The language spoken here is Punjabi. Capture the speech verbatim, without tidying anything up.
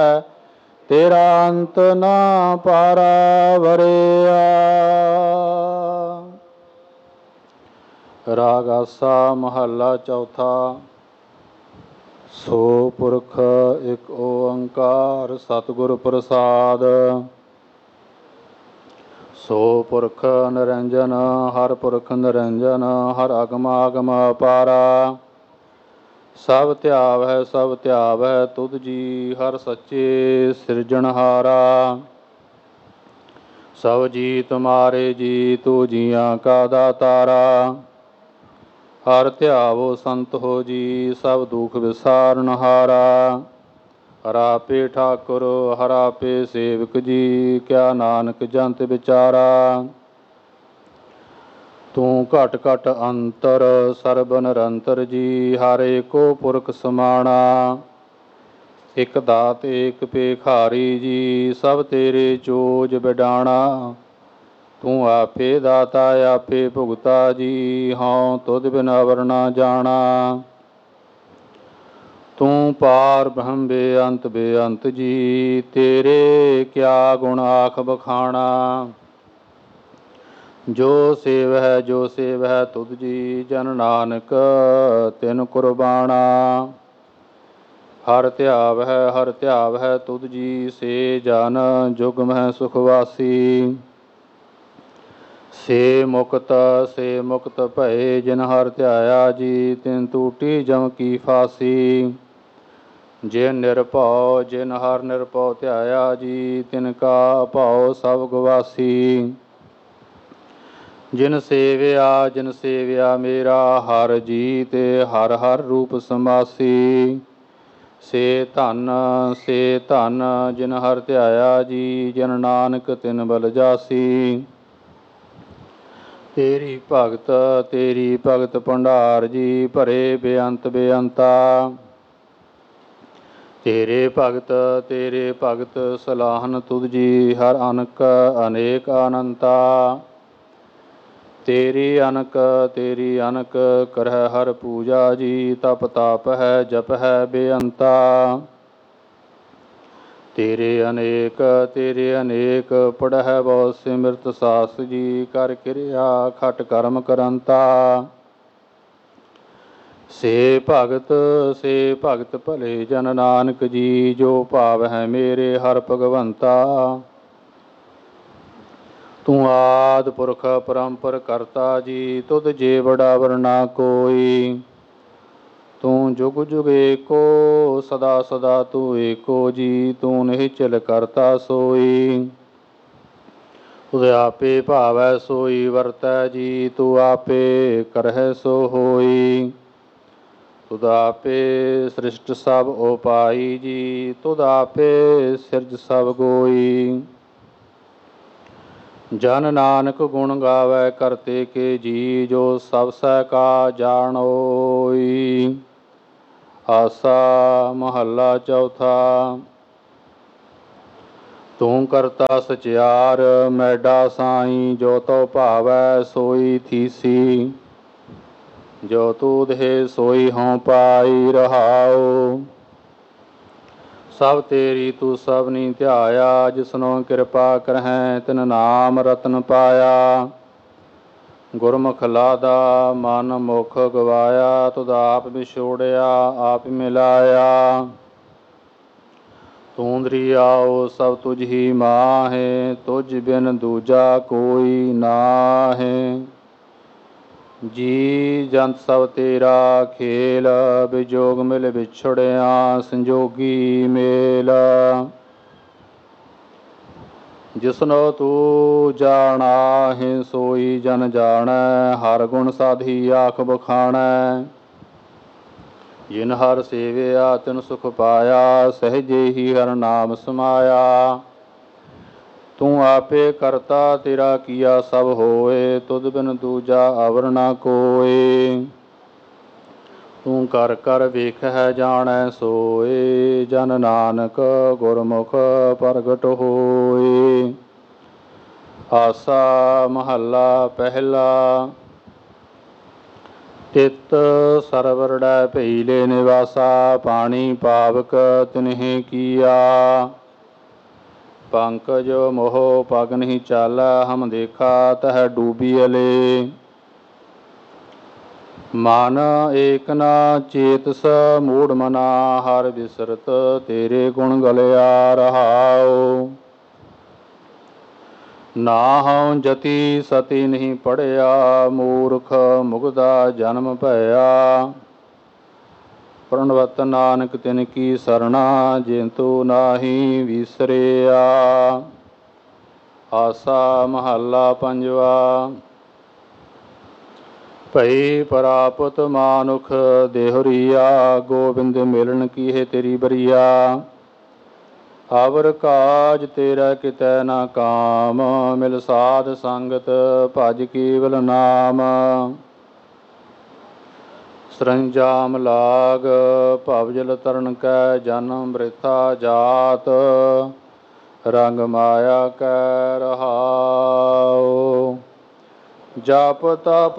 ਤੇਰਾ ਅੰਤ ਨਾ ਪਾਰਾ ਵਰਿਆ। ਰਾਗ ਆਸਾ ਮਹੱਲਾ ਚੌਥਾ। ਸੋ ਪੁਰਖ ਇੱਕ ਓੰਕਾਰ ਸਤਿਗੁਰ ਪ੍ਰਸਾਦ। ਸੋ ਪੁਰਖ ਨਿਰੰਜਨ ਹਰ ਪੁਰਖ ਨਿਰੰਜਨ ਹਰ ਅਗਮ ਆਗਮ ਅਪਾਰਾ। ਸਭ ਧਿਆਵੈ ਸਭ ਧਿਆਵੈ ਤੁਧ ਜੀ ਹਰ ਸੱਚੇ ਸਿਰਜਣਹਾਰਾ। ਸਭ ਜੀ ਤੁਮਾਰੇ ਜੀ ਤੂ ਜੀਆਂ ਕਾ ਦਾਤਾਰਾ। ਹਰ ਧਿਆਵੋ ਸੰਤ ਹੋ ਜੀ ਸਭ ਦੁਖ ਵਿਸਾਰਨਹਾਰਾ। ਹਰ ਆਪੇ ਠਾਕੁਰ ਹਰ ਆਪੇ ਸੇਵਕ ਜੀ ਕਿਆ ਨਾਨਕ ਜੰਤ ਵਿਚਾਰਾ। ਤੂੰ ਘਟ ਘਟ ਅੰਤਰ ਸਰਬ ਨਿਰੰਤਰ ਜੀ ਹਰ ਏਕੋ ਪੁਰਖ ਸਮਾਣਾ। ਇਕ ਦਾਤ ਏਕ ਭੇਖਾਰੀ ਜੀ ਸਭ ਤੇਰੇ ਚੋਜ ਬਿਡਾਣਾ। ਤੂੰ ਆਪੇ ਦਾਤਾ ਆਪੇ ਭੁਗਤਾ ਜੀ ਹਉ ਤੁਧ ਬਿਨ ਅਵਰ ਨਾ ਜਾਣਾ। ਤੂੰ ਪਾਰ ਬ੍ਰਹਮ ਬੇਅੰਤ ਬੇਅੰਤ ਜੀ ਤੇਰੇ ਕਿਆ ਗੁਣ ਆਖ ਬਖਾਣਾ। ਜੋ ਸੇਵਹਿ ਜੋ ਸੇਵਹਿ ਤੁਧ ਜੀ ਜਨ ਨਾਨਕ ਤਿਨ ਕੁਰਬਾਣਾ। ਹਰ ਧਿਆਵਹਿ ਹਰ ਧਿਆਵਹਿ ਤੁਧ ਜੀ ਸੇ ਜਨ ਜੁਗ ਮਹਿ ਸੁਖ ਵਾਸੀ। ਸੇ ਮੁਕਤ ਸੇ ਮੁਕਤ ਭਏ ਜਿਨ ਹਰ ਧਿਆਇਆ ਜੀ ਤਿਨ ਟੂਟੀ ਜਮ ਕੀ ਫਾਸੀ। ਜਿਨ ਨਿਰਭਉ ਜਿਨ ਹਰ ਨਿਰਭਉ ਧਿਆਇਆ ਜੀ ਤਿਨ ਕਾ ਭਉ ਸਭ ਗਵਾਸੀ। ਜਿਨ ਸੇਵਿਆ ਜਿਨ ਸੇਵਿਆ ਮੇਰਾ ਹਰ ਜੀ ਤੇ ਹਰ ਹਰ ਰੂਪ ਸਮਾਸੀ। ਸੇ ਧਨ ਸੇ ਧਨ ਜਿਨ ਹਰ ਧਿਆਇਆ ਜੀ ਜਨ ਨਾਨਕ ਤਿਨ ਬਲ ਜਾਸੀ। ਤੇਰੀ ਭਗਤ ਤੇਰੀ ਭਗਤ ਭੰਡਾਰ ਜੀ ਭਰੇ ਬੇਅੰਤ ਬੇਅੰਤਾ। ਤੇਰੇ ਭਗਤ ਤੇਰੇ ਭਗਤ ਸਲਾਹਨ ਤੁਧ ਜੀ ਹਰ ਅਨਕ ਅਨੇਕ ਅਨੰਤਾ। ਤੇਰੀ ਅਨਕ ਤੇਰੀ ਅਨਕ ਕਰਹਿ ਹਰ ਪੂਜਾ ਜੀ ਤਪ ਤਾਪ ਹੈ ਜਪ ਹੈ ਬੇਅੰਤਾ। ਤੇਰੇ ਅਨੇਕ ਤੇਰੇ ਅਨੇਕ ਪੜ੍ਹੈ ਬਹੁ ਸਿਮਰਤ ਸਾਸ ਜੀ ਕਰ ਕਿਰਿਆ ਖਟ ਕਰਮ ਕਰੰਤਾ। ਸੇ ਭਗਤ ਸੇ ਭਗਤ ਭਲੇ ਜਨ ਨਾਨਕ ਜੀ ਜੋ ਭਾਵ ਹੈ ਮੇਰੇ ਹਰ ਭਗਵੰਤਾ। ਤੂੰ ਆਦਿ ਪੁਰਖ ਪਰੰਪਰ ਕਰਤਾ ਜੀ ਤੁਧ ਜੇ ਵਡਾਵਰ ਨਾ ਕੋਈ। ਤੂੰ ਜੁਗ ਜੁਗ ਏਕੋ ਸਦਾ ਸਦਾ ਤੂੰ ਏਕੋ ਜੀ ਤੂੰ ਨਿਹਚਲ ਕਰਤਾ ਸੋਈ। ਤੁਧ ਆਪੇ ਭਾਵੈ ਸੋਈ ਵਰਤੈ ਜੀ ਤੂੰ ਆਪੇ ਕਰਹਿ ਸੋ ਹੋਈ। ਤੁਧ ਆਪੇ ਸ੍ਰਿਸ਼ਟ ਸਭ ਉਪਾਈ ਜੀ ਤੁਧ ਆਪੇ ਸਿਰਜ ਸਭ ਗੋਈ। ਜਨ ਨਾਨਕ ਗੁਣ ਗਾਵੈ ਕਰਤੇ ਕੇ ਜੀ ਜੋ ਸਭ ਸਹਿ ਕਾ ਜਾਣੋਈ। ਆਸਾ ਮਹੱਲਾ ਚੌਥਾ। ਤੂੰ ਕਰਤਾ ਸਚਿਆਰ ਮੈਡਾ ਸਾਈ ਜੋ ਤੋ ਭਾਵੈ ਸੋਈ ਥੀਸੀ। ਜੋ ਤੂ ਦੇਹ ਸੋਈ ਹਉ ਪਾਈ ਰਹਾਉ। ਸਭ ਤੇਰੀ ਤੂੰ ਸਭਨੀ ਧਿਆਇਆ ਜਿਸਨੋ ਕਿਰਪਾ ਕਰਹਿ ਤਿਨ ਨਾਮ ਰਤਨ ਪਾਇਆ। ਗੁਰਮੁਖ ਲਾਦਾ ਮਨ ਮੁਖ ਗਵਾਇਆ ਤੁਧ ਆਪ ਵਿਛੋੜਿਆ ਆਪ ਮਿਲਾਇਆ। ਤੂੰ ਦਰੀਆਉ ਸਭ ਤੁਝ ਹੀ ਮਾਹੇ ਤੁਝ ਬਿਨ ਦੂਜਾ ਕੋਈ ਨਾਹੇ। ਜੀ ਜੰਤ ਸਭ ਤੇਰਾ ਖੇਲ ਵਿਜੋਗ ਮਿਲ ਵਿਛੜਿਆ ਸੰਜੋਗੀ ਮੇਲ। ਜਿਸਨੋ ਤੂੰ ਜਾਣਾਹਿ ਸੋਈ ਜਨ ਜਾਣੈ ਹਰ ਗੁਣ ਸਾਧੀ ਆਖ ਬਖਾਣੈ। ਜਿਨ ਹਰ ਸੇਵਿਆ ਤਿਨ ਸੁਖ ਪਾਇਆ ਸਹਿਜੇ ਹੀ ਹਰ ਨਾਮ ਸਮਾਇਆ। ਤੂੰ ਆਪੇ ਕਰਤਾ ਤੇਰਾ ਕੀਆ ਸਭ ਹੋਏ ਤੁਧ ਬਿਨ ਦੂਜਾ ਅਵਰ ਨਾ ਕੋਇ। ਤੂੰ ਕਰ ਕਰ ਵੇਖਹਿ ਜਾਣੈ ਸੋਏ ਜਨ ਨਾਨਕ ਗੁਰਮੁਖ ਪ੍ਰਗਟ ਹੋਏ। ਆਸਾ ਮਹੱਲਾ ਪਹਿਲਾ। ਤਿਤ ਸਰਵਰੜੈ ਭਈਲੇ ਨਿਵਾਸਾ, ਪਾਣੀ ਪਾਵਕ ਤਿਨਹਿ ਕੀਆ। ਪੰਕਜ ਮੋਹ ਪਗ ਨਹੀਂ ਚਾਲੈ, ਹਮ ਦੇਖਾ ਤਹ ਡੂਬੀ ਅਲੇ। ਮਨ ਏਕ ਨਾ ਚੇਤਸ ਮੂੜ ਮਨਾ, ਹਰ ਬਿਸਰਤ ਤੇਰੇ ਗੁਣ ਗਲਿਆ ਰਹਾਉ। ਨਾ ਹਉ ਜਤੀ ਸਤੀ ਨਹੀਂ ਪੜਿਆ, ਮੂਰਖ ਮੁਗਦਾ ਜਨਮ ਭਇਆ। ਪ੍ਰਣਵਤ ਨਾਨਕ ਤਿਨ ਕੀ ਸਰਣਾ, ਜੇਤੂ ਨਾਹੀ ਵਿਸਰਿਆ। ਆਸਾ ਮਹੱਲਾ ਪੰਜਵਾ। ਭਈ ਪ੍ਰਾਪਤ ਮਾਨੁਖ ਦੇਹੁਰੀਆ, ਗੋਬਿੰਦ ਮਿਲਣ ਕੀ ਹੈ ਤੇਰੀ ਬਰੀਆ। ਅਵਰ ਕਾਜ ਤੇਰਾ ਕਿਤੈ ਨਾ ਕਾਮ, ਮਿਲ ਸਾਧ ਸੰਗਤ ਭਜ ਕੇਵਲ ਨਾਮ। ਸਰੰਜਾਮ ਲਾਗ ਭਵ ਜਲ ਤਰਨ ਕੈ, ਜਨਮ ਬ੍ਰਿਥਾ ਜਾਤ ਰੰਗ ਮਾਇਆ ਕੈ ਰਹਾਉ। ਜਪ ਤਪ